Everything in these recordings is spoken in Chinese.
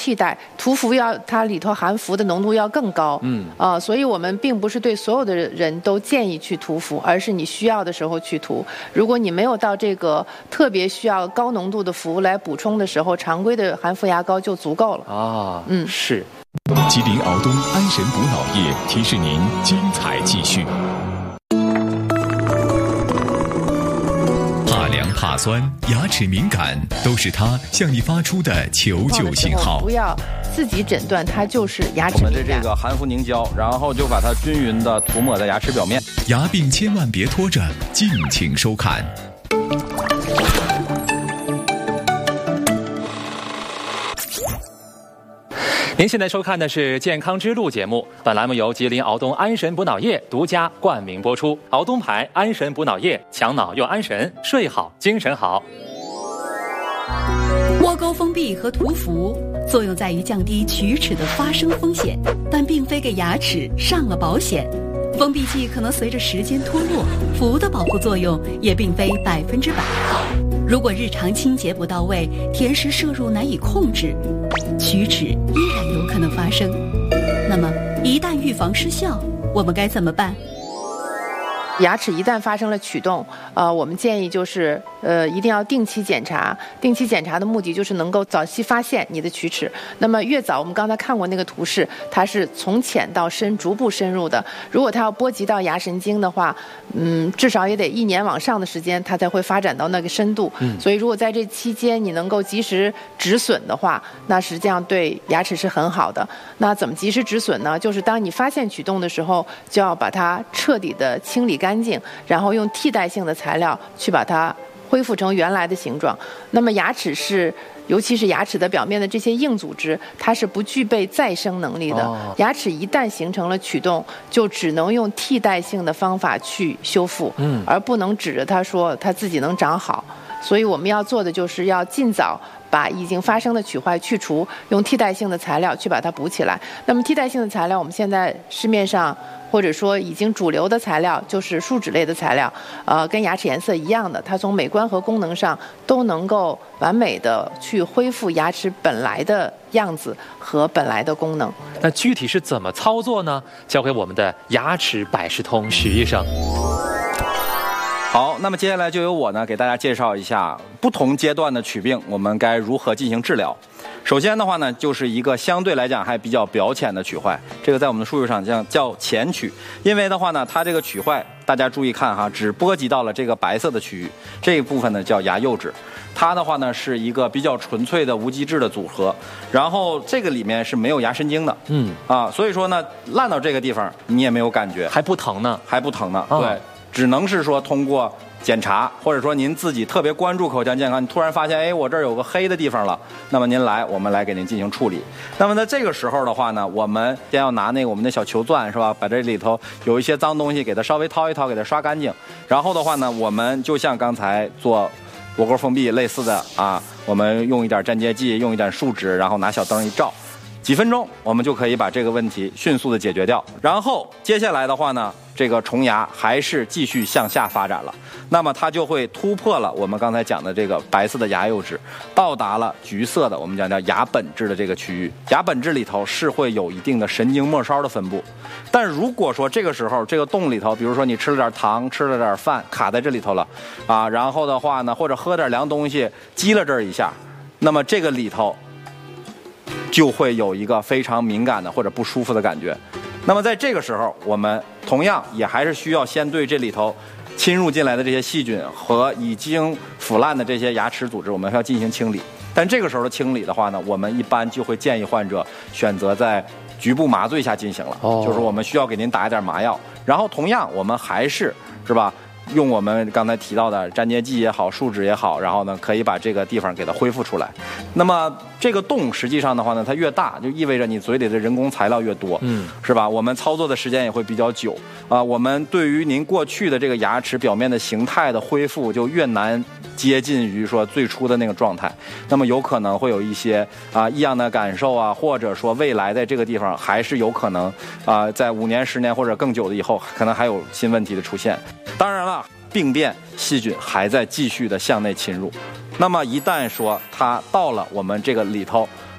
替代涂氟，它里头含氟的浓度要更高。所以我们并不是对所有的人都建议去涂氟，而是你需要的时候去涂。如果你没有到这个特别需要高浓度的氟来补充的时候，常规的含氟牙膏就足够了。 是。 吉林敖东安神补脑液提示您精彩继续。怕凉怕酸，牙齿敏感，都是它向你发出的求救信号。 不要自己诊断它就是牙齿敏感。 我们的这个含氟凝胶，然后就把它均匀的涂抹在牙齿表面。 牙病千万别拖着，敬请收看。 您现在收看的是《健康之路》节目，本栏目由吉林敖东安神补脑液独家冠名播出。敖东牌安神补脑液，强脑又安神，睡好精神好。 窝沟封闭和涂氟作用在于降低龋齿的发生风险，但并非给牙齿上了保险。封闭剂可能随着时间脱落，氟的保护作用也并非100%。如果日常清洁不到位，甜食摄入难以控制，龋齿依然有可能发生。那么一旦预防失效，我们该怎么办？ 牙齿一旦发生了龋洞，我们建议就是一定要定期检查。定期检查的目的就是能够早期发现你的龋齿。那么越早，我们刚才看过那个图示，它是从浅到深逐步深入的。如果它要波及到牙神经的话，至少也得1年往上的时间，它才会发展到那个深度。所以如果在这期间你能够及时止损的话，那实际上对牙齿是很好的。那怎么及时止损呢？就是当你发现龋洞的时候，就要把它彻底的清理干净，然后用替代性的材料去把它恢复成原来的形状。那么牙齿是，尤其是牙齿的表面的这些硬组织，它是不具备再生能力的。牙齿一旦形成了龋洞，就只能用替代性的方法去修复，而不能指着它说它自己能长好。所以我们要做的就是要尽早把已经发生的龋坏去除，用替代性的材料去把它补起来。那么替代性的材料，我们现在市面上或者说已经主流的材料就是树脂类的材料，跟牙齿颜色一样的，它从美观和功能上都能够完美的去恢复牙齿本来的样子和本来的功能。 那具体是怎么操作呢？交给我们的牙齿百事通许医生。 好，那么接下来就由我呢给大家介绍一下不同阶段的龋病我们该如何进行治疗。首先的话呢，就是一个相对来讲还比较表浅的龋坏，这个在我们的术语上叫浅龋。因为的话呢，它这个龋坏，大家注意看哈，只波及到了这个白色的区域，这一部分呢叫牙釉质。它的话呢是一个比较纯粹的无机质的组合，然后这个里面是没有牙神经的，所以说呢烂到这个地方你也没有感觉， 还不疼呢， 对，只能是说通过检查，或者说您自己特别关注口腔健康，你突然发现，我这儿有个黑的地方了，那么我们来给您进行处理。那么在这个时候的话呢，我们先要拿我们的小球钻，是吧？把这里头有一些脏东西给它稍微掏一掏，给它刷干净。然后的话呢，我们就像刚才做窝沟封闭类似的我们用一点粘接剂，用一点树脂，然后拿小灯一照，几分钟我们就可以把这个问题迅速的解决掉。然后接下来的话呢，这个虫牙还是继续向下发展了，那么它就会突破了我们刚才讲的这个白色的牙釉质，到达了橘色的我们讲叫牙本质的这个区域。牙本质里头是会有一定的神经末梢的分布，但如果说这个时候这个洞里头，比如说你吃了点糖，吃了点饭，卡在这里头了然后的话呢，或者喝点凉东西激了这儿一下，那么这个里头就会有一个非常敏感的或者不舒服的感觉。那么在这个时候，我们同样也还是需要先对这里头侵入进来的这些细菌和已经腐烂的这些牙齿组织，我们要进行清理。但这个时候的清理的话呢，我们一般就会建议患者选择在局部麻醉下进行了，就是我们需要给您打一点麻药，然后同样我们还是吧，用我们刚才提到的粘接剂也好，树脂也好，然后呢可以把这个地方给它恢复出来。那么这个洞实际上的话呢，它越大，就意味着你嘴里的人工材料越多，是吧？我们操作的时间也会比较久我们对于您过去的这个牙齿表面的形态的恢复就越难接近于说最初的那个状态，那么有可能会有一些异样的感受或者说未来在这个地方还是有可能在5年10年或者更久的以后，可能还有新问题的出现。当然了，病变细菌还在继续的向内侵入，那么一旦说它到了我们这个里头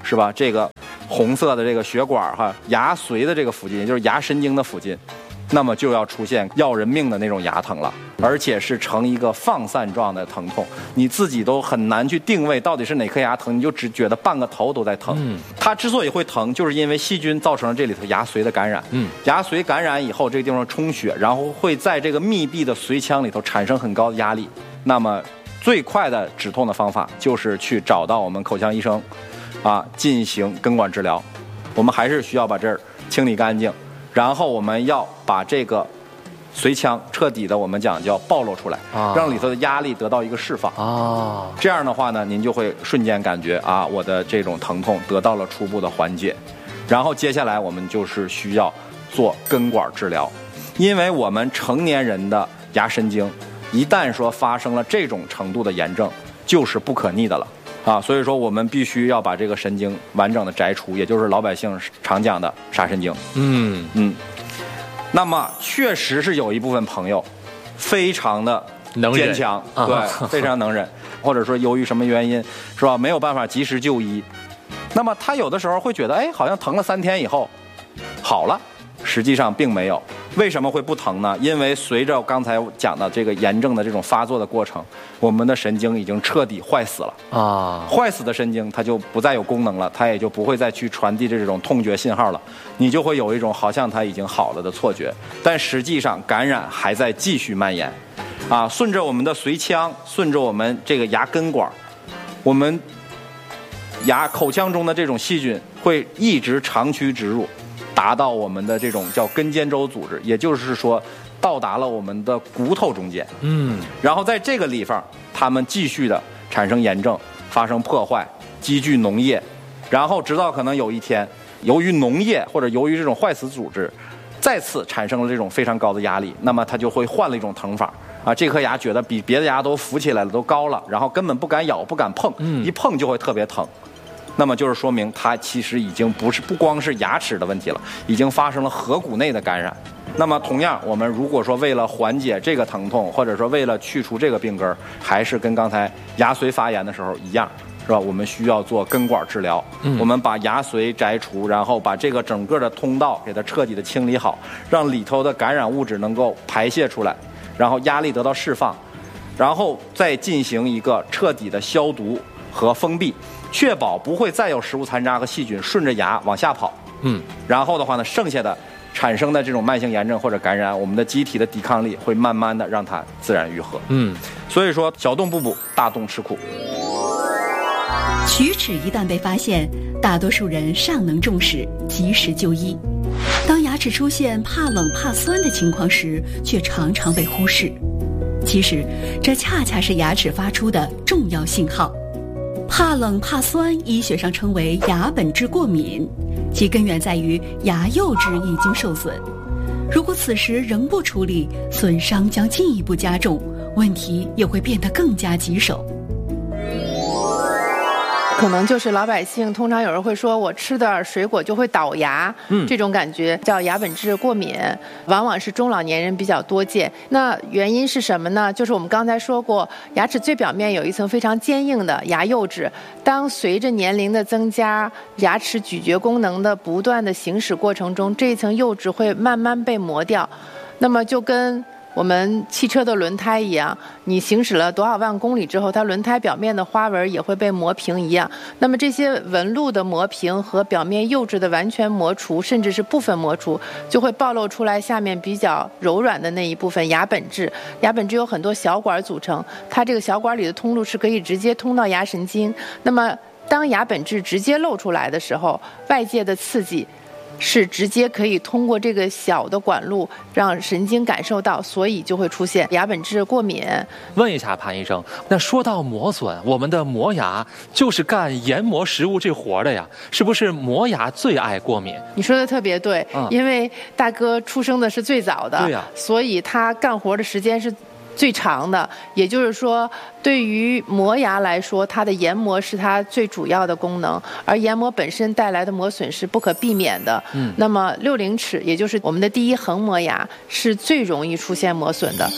是吧？这个红色的这个血管哈，牙髓的这个附近，也就是牙神经的附近，那么就要出现要人命的那种牙疼了，而且是呈一个放散状的疼痛，你自己都很难去定位到底是哪颗牙疼，你就只觉得半个头都在疼。它之所以会疼，就是因为细菌造成了这里头牙髓的感染。牙髓感染以后，这个地方充血，然后会在这个密闭的髓腔里头产生很高的压力。那么最快的止痛的方法就是去找到我们口腔医生，进行根管治疗。我们还是需要把这儿清理干净。然后我们要把这个髓腔彻底的，我们讲叫暴露出来，让里头的压力得到一个释放。这样的话呢，您就会瞬间感觉我的这种疼痛得到了初步的缓解。然后接下来我们就是需要做根管治疗，因为我们成年人的牙神经一旦说发生了这种程度的炎症，就是不可逆的了。所以说我们必须要把这个神经完整的摘除，也就是老百姓常讲的杀神经。那么确实是有一部分朋友非常的坚强，对，非常能忍，或者说由于什么原因，是吧，没有办法及时就医。那么他有的时候会觉得，好像疼了3天以后好了，实际上并没有。为什么会不疼呢？因为随着刚才讲的这个炎症的这种发作的过程，我们的神经已经彻底坏死了。坏死的神经它就不再有功能了，它也就不会再去传递这种痛觉信号了，你就会有一种好像它已经好了的错觉，但实际上感染还在继续蔓延。顺着我们的髓腔，顺着我们这个牙根管，我们口腔中的这种细菌会一直长驱直入，达到我们的这种叫根尖周组织，也就是说到达了我们的骨头中间。然后在这个地方它们继续的产生炎症，发生破坏，积聚脓液，然后直到可能有一天由于脓液或者由于这种坏死组织再次产生了这种非常高的压力，那么它就会换了一种疼法。这颗牙觉得比别的牙都浮起来了，都高了，然后根本不敢咬，不敢碰，一碰就会特别疼。那么就是说明它其实已经不光是牙齿的问题了，已经发生了颌骨内的感染。那么同样，我们如果说为了缓解这个疼痛，或者说为了去除这个病根，还是跟刚才牙髓发炎的时候一样，是吧？我们需要做根管治疗。我们把牙髓摘除，然后把这个整个的通道给它彻底的清理好，让里头的感染物质能够排泄出来，然后压力得到释放，然后再进行一个彻底的消毒和封闭，确保不会再有食物残渣和细菌顺着牙往下跑。然后的话呢，剩下的产生的这种慢性炎症或者感染，我们的机体的抵抗力会慢慢的让它自然愈合。所以说小洞不补，大洞吃苦。 龋齿一旦被发现，大多数人尚能重视，及时就医。当牙齿出现怕冷怕酸的情况时，却常常被忽视。其实，这恰恰是牙齿发出的重要信号。怕冷怕酸，医学上称为牙本质过敏，其根源在于牙釉质已经受损。如果此时仍不处理，损伤将进一步加重，问题也会变得更加棘手。 可能就是老百姓通常有人会说我吃点水果就会倒牙，这种感觉叫牙本质过敏，往往是中老年人比较多见。那原因是什么呢？就是我们刚才说过，牙齿最表面有一层非常坚硬的牙釉质，当随着年龄的增加，牙齿咀嚼功能的不断的行使过程中，这一层釉质会慢慢被磨掉，那么就跟我们汽车的轮胎一样，你行驶了多少万公里之后，它轮胎表面的花纹也会被磨平一样。那么这些纹路的磨平和表面釉质的完全磨除，甚至是部分磨除，就会暴露出来下面比较柔软的那一部分牙本质。牙本质有很多小管组成，它这个小管里的通路是可以直接通到牙神经。那么当牙本质直接露出来的时候，外界的刺激是直接可以通过这个小的管路让神经感受到，所以就会出现牙本质过敏。 问一下潘医生，那说到磨损，我们的磨牙就是干研磨食物这活的呀，是不是磨牙最爱过敏？ 你说的特别对，因为大哥出生的是最早的， 对呀， 所以他干活的时间是最长的，也就是说对于磨牙来说，它的研磨是它最主要的功能，而研磨本身带来的磨损是不可避免的。那么60齿也就是我们的第一横磨牙是最容易出现磨损的。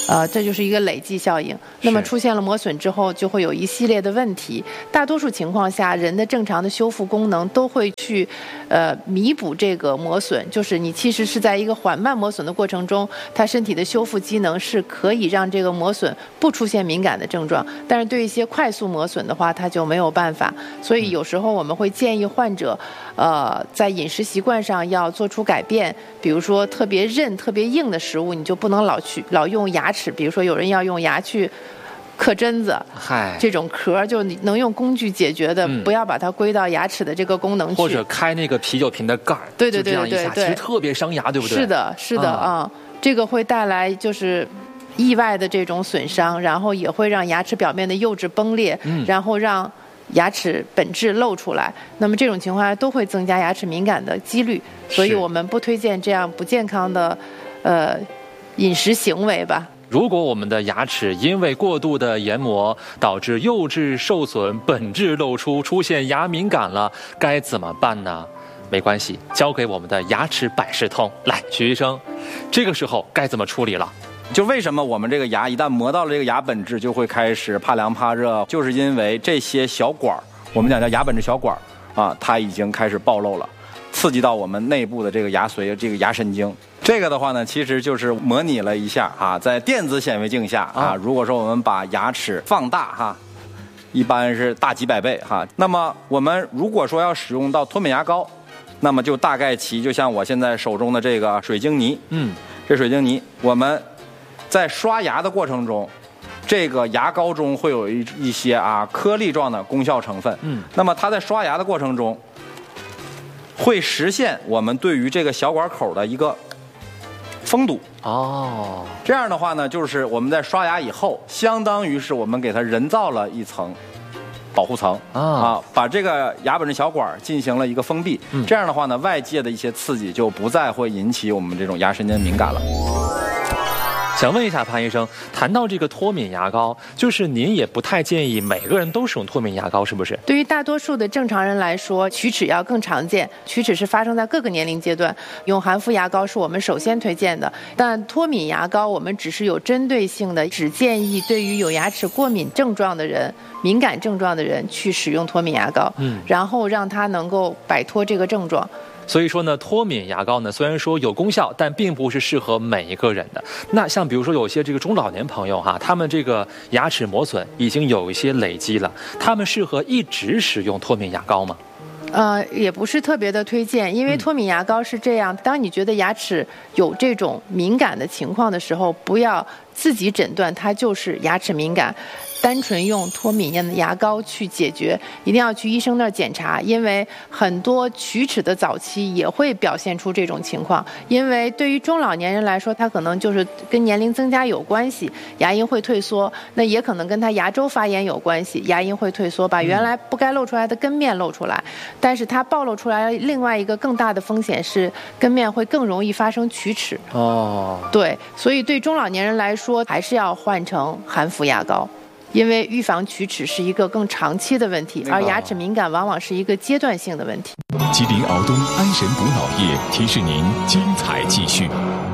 这就是一个累计效应。那么出现了磨损之后，就会有一系列的问题。大多数情况下，人的正常的修复功能都会去弥补这个磨损，就是你其实是在一个缓慢磨损的过程中，它身体的修复机能是可以让这个磨损不出现敏感的症状。但是对一些快速磨损的话，它就没有办法。所以有时候我们会建议患者，在饮食习惯上要做出改变，比如说特别韧、特别硬的食物，你就不能老用牙齿，比如说有人要用牙去刻针子，这种壳就你能用工具解决的，不要把它归到牙齿的这个功能去。 或者开那个啤酒瓶的盖儿， 对， 其实特别伤牙，对不对？ 是的啊，这个会带来就是意外的这种损伤，然后也会让牙齿表面的釉质崩裂，然后让牙齿本质露出来。那么这种情况下都会增加牙齿敏感的几率，所以我们不推荐这样不健康的饮食行为吧。 如果我们的牙齿因为过度的研磨导致釉质受损、本质露出，出现牙敏感了，该怎么办呢？没关系，交给我们的牙齿百事通。来，徐医生，这个时候该怎么处理了？ 就为什么我们这个牙一旦磨到了这个牙本质，就会开始怕凉怕热，就是因为这些小管，我们讲叫牙本质小管啊，它已经开始暴露了，刺激到我们内部的这个牙髓、这个牙神经。这个的话呢，其实就是模拟了一下啊，在电子显微镜下啊，如果说我们把牙齿放大哈，一般是大几百倍哈，那么我们如果说要使用到脱敏牙膏，那么就大概其就像我现在手中的这个水晶泥，这水晶泥我们在刷牙的过程中，这个牙膏中会有一些颗粒状的功效成分，那么它在刷牙的过程中会实现我们对于这个小管口的一个封堵。这样的话呢，就是我们在刷牙以后，相当于是我们给它人造了一层保护层把这个牙本质小管进行了一个封闭。这样的话呢，外界的一些刺激就不再会引起我们这种牙神经敏感了。 想问一下潘医生，谈到这个脱敏牙膏，就是您也不太建议每个人都使用脱敏牙膏，是不是？ 对于大多数的正常人来说，龋齿要更常见，龋齿是发生在各个年龄阶段，用含氟牙膏是我们首先推荐的。但脱敏牙膏我们只是有针对性的，只建议对于有牙齿过敏症状的人、敏感症状的人去使用脱敏牙膏，然后让他能够摆脱这个症状。 所以说呢，脱敏牙膏呢，虽然说有功效，但并不是适合每一个人的。那像比如说有些这个中老年朋友他们这个牙齿磨损已经有一些累积了，他们适合一直使用脱敏牙膏吗？ 也不是特别的推荐，因为脱敏牙膏是这样，当你觉得牙齿有这种敏感的情况的时候，不要自己诊断它就是牙齿敏感，单纯用脱敏的牙膏去解决，一定要去医生那儿检查，因为很多龋齿的早期也会表现出这种情况。因为对于中老年人来说，它可能就是跟年龄增加有关系，牙龈会退缩，那也可能跟它牙周发炎有关系，牙龈会退缩，把原来不该露出来的根面露出来。但是它暴露出来另外一个更大的风险是根面会更容易发生龋齿。对，所以对中老年人来说还是要换成含氟牙膏，因为预防龋齿是一个更长期的问题，而牙齿敏感往往是一个阶段性的问题。 吉林敖东安神补脑液提示您精彩继续。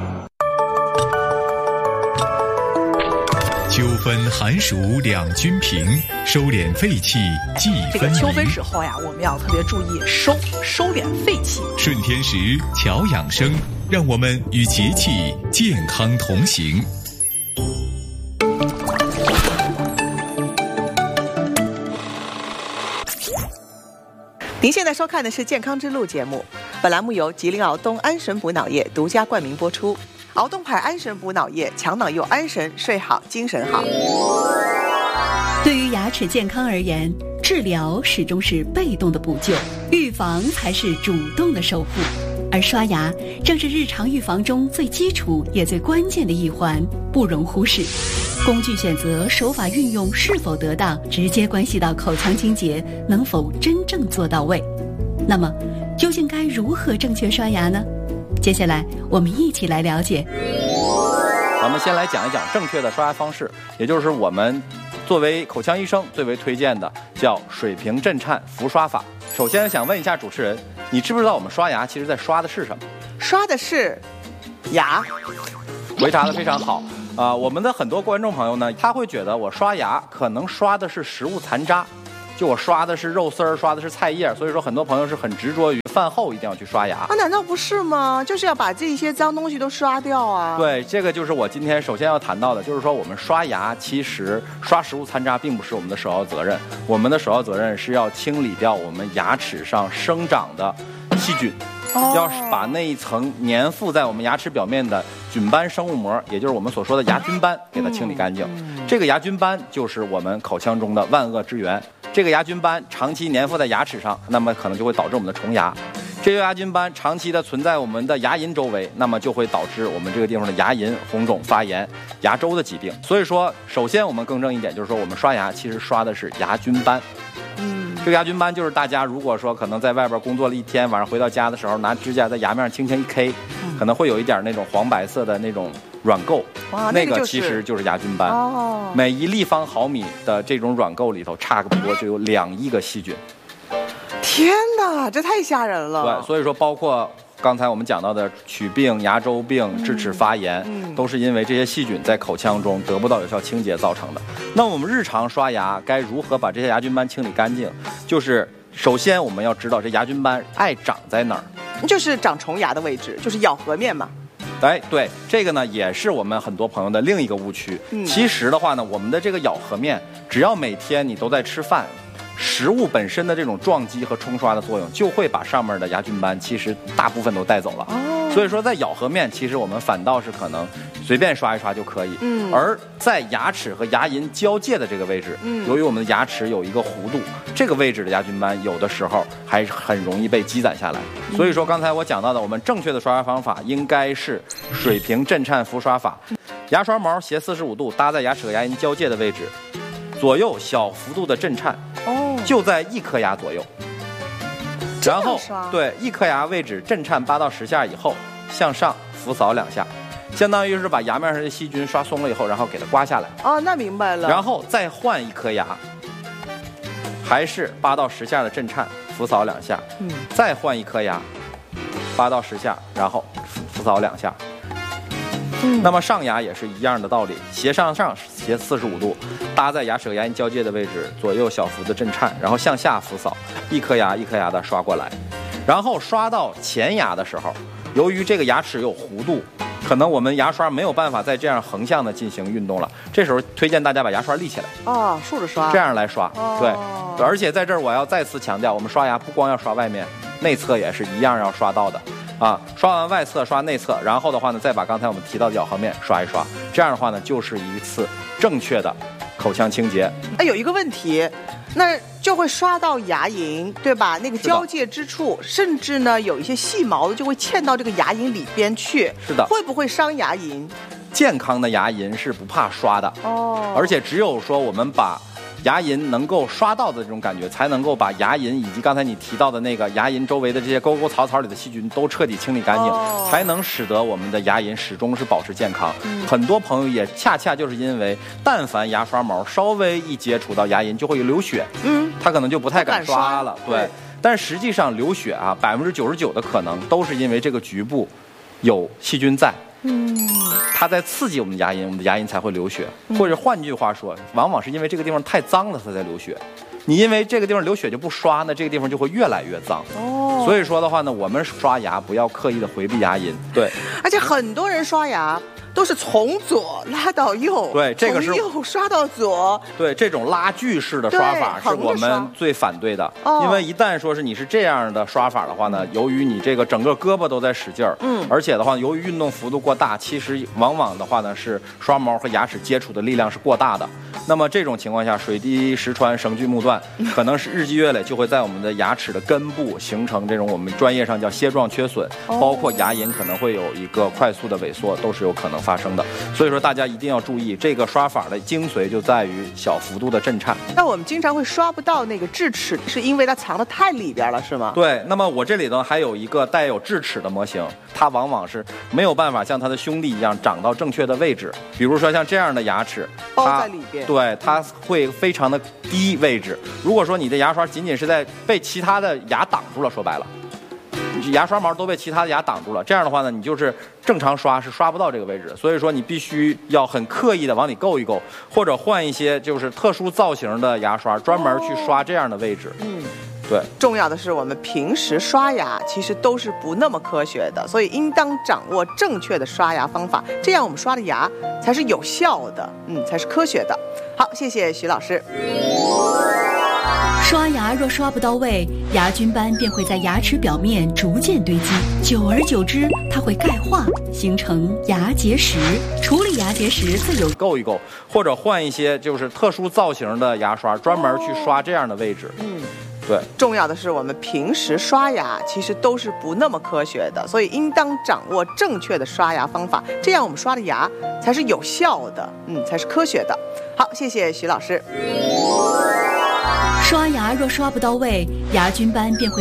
秋分寒暑两均平，收敛废气忌分离。 这个秋分时候呀，我们要特别注意收敛废气。 顺天时，调养生，让我们与节气健康同行。 您现在收看的是《健康之路》节目，本栏目由吉林敖东安神补脑液独家冠名播出。敖东牌安神补脑液，强脑又安神，睡好精神好。 对于牙齿健康而言，治疗始终是被动的补救，预防才是主动的守护。而刷牙正是日常预防中最基础也最关键的一环，不容忽视。工具选择、手法运用是否得当，直接关系到口腔清洁能否真正做到位。那么，究竟该如何正确刷牙呢？接下来我们一起来了解。 咱们先来讲一讲正确的刷牙方式，也就是我们作为口腔医生最为推荐的叫水平震颤扶刷法。首先想问一下主持人，你知不知道我们刷牙其实在刷的是什么？ 刷的是牙。 回答的非常好。 我们的很多观众朋友呢，他会觉得我刷牙可能刷的是食物残渣，就我刷的是肉丝儿，刷的是菜叶，所以说很多朋友是很执着于饭后一定要去刷牙。 啊，难道不是吗？就是要把这些脏东西都刷掉啊。 对，这个就是我今天首先要谈到的，就是说我们刷牙，其实刷食物残渣并不是我们的首要责任，我们的首要责任是要清理掉我们牙齿上生长的细菌。要把那一层粘附在我们牙齿表面的菌斑生物膜，也就是我们所说的牙菌斑，给它清理干净。这个牙菌斑就是我们口腔中的万恶之源。这个牙菌斑长期粘附在牙齿上，那么可能就会导致我们的虫牙。这个牙菌斑长期的存在我们的牙龈周围，那么就会导致我们这个地方的牙龈红肿发炎、牙周的疾病。所以说，首先我们更正一点，就是说我们刷牙其实刷的是牙菌斑。这个牙菌斑就是大家如果说可能在外边工作了一天，晚上回到家的时候，拿指甲在牙面上轻轻一 K，可能会有一点那种黄白色的那种软垢，那个其实就是牙菌斑。每1立方毫米的这种软垢里头，差不多就有2亿个细菌。 天哪，这太吓人了。 对，所以说包括刚才我们讲到的龋病、牙周病、智齿发炎，都是因为这些细菌在口腔中得不到有效清洁造成的。那我们日常刷牙该如何把这些牙菌斑清理干净？就是首先我们要知道这牙菌斑爱长在哪儿， 就是长虫牙的位置，就是咬合面嘛。 哎，对，这个呢也是我们很多朋友的另一个误区。其实的话呢，我们的这个咬合面，只要每天你都在吃饭，食物本身的这种撞击和冲刷的作用，就会把上面的牙菌斑其实大部分都带走了。所以说在咬合面，其实我们反倒是可能随便刷一刷就可以。而在牙齿和牙龈交界的这个位置，由于我们的牙齿有一个弧度，这个位置的牙菌斑有的时候还很容易被积攒下来。所以说刚才我讲到的，我们正确的刷牙方法应该是水平震颤浮刷法，牙刷毛斜45度搭在牙齿和牙龈交界的位置，左右小幅度的震颤，就在1颗牙左右。然后对1颗牙位置震颤8到10下以后，向上拂扫2下，相当于是把牙面上的细菌刷松了以后，然后给它刮下来。 那明白了。 然后再换1颗牙，还是8到10下的震颤，拂扫2下。再换1颗牙，8到10下，然后拂扫2下。那么上牙也是一样的道理，斜上斜45度，搭在牙齿和牙龈交界的位置，左右小幅的震颤，然后向下拂扫，1颗牙1颗牙的刷过来。然后刷到前牙的时候，由于这个牙齿有弧度，可能我们牙刷没有办法再这样横向的进行运动了，这时候推荐大家把牙刷立起来， 竖着刷， 这样来刷。对，而且在这儿我要再次强调，我们刷牙不光要刷外面，内侧也是一样要刷到的。刷完外侧刷内侧，然后的话呢，再把刚才我们提到的咬合面刷一刷，这样的话呢，就是一次正确的口腔清洁。 有一个问题，那就会刷到牙龈，对吧？那个交界之处，甚至呢有一些细毛就会嵌到这个牙龈里边去。 是的， 会不会伤牙龈？ 健康的牙龈是不怕刷的，而且只有说我们把牙龈能够刷到的这种感觉，才能够把牙龈以及刚才你提到的那个牙龈周围的这些沟沟槽槽里的细菌都彻底清理干净，才能使得我们的牙龈始终是保持健康。很多朋友也恰恰就是因为但凡牙刷毛稍微一接触到牙龈就会流血，他可能就不太敢刷了。对，但实际上流血99%的可能都是因为这个局部有细菌在。它在刺激我们的牙龈，我们的牙龈才会流血，或者换句话说，往往是因为这个地方太脏了，它才流血。你因为这个地方流血就不刷，那这个地方就会越来越脏。所以说的话呢，我们刷牙不要刻意的回避牙龈。对， 而且很多人刷牙都是从左拉到右， 对，这个是从右刷到左， 对，这种拉锯式的刷法是我们最反对的。因为一旦说是你是这样的刷法的话呢，由于你这个整个胳膊都在使劲儿，而且的话，由于运动幅度过大，其实往往的话呢是刷毛和牙齿接触的力量是过大的。那么这种情况下，水滴石穿，绳锯木断，可能是日积月累就会在我们的牙齿的根部形成这种我们专业上叫楔状缺损，包括牙龈可能会有一个快速的萎缩，都是有可能发生的。所以说大家一定要注意，这个刷法的精髓就在于小幅度的震颤。 那我们经常会刷不到那个智齿，是因为它藏得太里边了，是吗？ 对，那么我这里头还有一个带有智齿的模型，它往往是没有办法像它的兄弟一样长到正确的位置。比如说像这样的牙齿， 包在里边， 对，它会非常的低位置。如果说你的牙刷仅仅是在被其他的牙挡住了，说白了， 牙刷毛都被其他的牙挡住了。这样的话呢，你就是正常刷是刷不到这个位置，所以说你必须要很刻意的往里够一够，或者换一些就是特殊造型的牙刷，专门去刷这样的位置。对， 重要的是我们平时刷牙其实都是不那么科学的，所以应当掌握正确的刷牙方法，这样我们刷的牙才是有效的，才是科学的。好，谢谢徐老师。 刷牙若刷不到位，牙菌斑便会在牙齿表面逐渐堆积，久而久之，它会钙化，形成牙结石。处理牙结石最有够一够，或者换一些就是特殊造型的牙刷，专门去刷这样的位置。对， 重要的是我们平时刷牙其实都是不那么科学的，所以应当掌握正确的刷牙方法，这样我们刷的牙才是有效的，才是科学的。好，谢谢徐老师。 刷牙若刷不到位，牙菌斑便会